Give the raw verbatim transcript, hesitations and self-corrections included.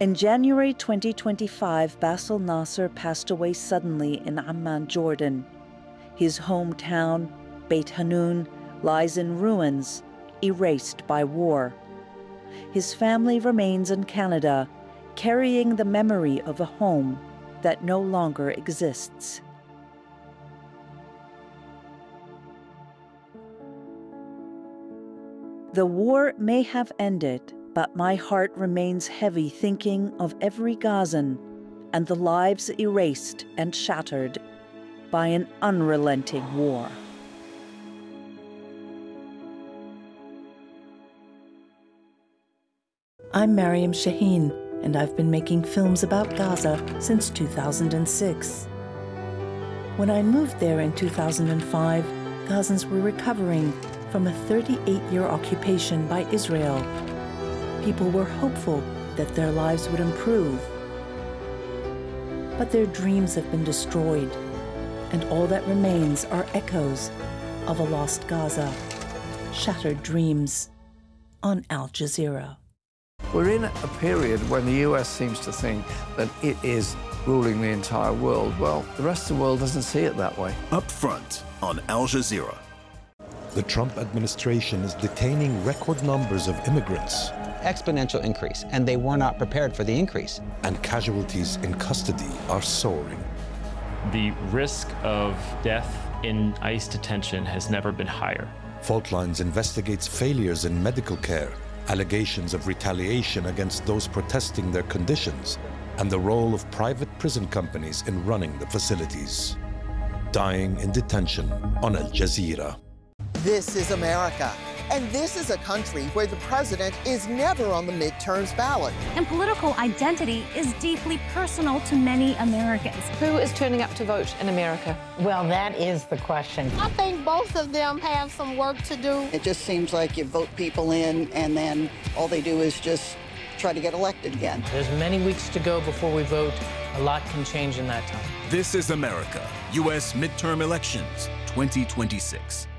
In January twenty twenty-five, Bassel Nasser passed away suddenly in Amman, Jordan. His hometown, Beit Hanun, lies in ruins, erased by war. His family remains in Canada, carrying the memory of a home that no longer exists. The war may have ended, but my heart remains heavy thinking of every Gazan and the lives erased and shattered by an unrelenting war. I'm Mariam Shaheen, and I've been making films about Gaza since two thousand six. When I moved there in two thousand five, Gazans were recovering from a thirty-eight-year occupation by Israel. People were hopeful that their lives would improve. But their dreams have been destroyed, and all that remains are echoes of a lost Gaza. Shattered Dreams on Al Jazeera. We're in a period when the U S seems to think that it is ruling the entire world. Well, the rest of the world doesn't see it that way. Up Front on Al Jazeera. The Trump administration is detaining record numbers of immigrants. Exponential increase, and they were not prepared for the increase. And casualties in custody are soaring. The risk of death in ICE detention has never been higher. Fault Lines investigates failures in medical care, allegations of retaliation against those protesting their conditions, and the role of private prison companies in running the facilities. Dying in detention on Al Jazeera. This is America, and this is a country where the president is never on the midterms ballot. And political identity is deeply personal to many Americans. Who is turning up to vote in America? Well, that is the question. I think both of them have some work to do. It just seems like you vote people in, and then all they do is just try to get elected again. There's many weeks to go before we vote. A lot can change in that time. This is America, U S midterm elections twenty twenty-six.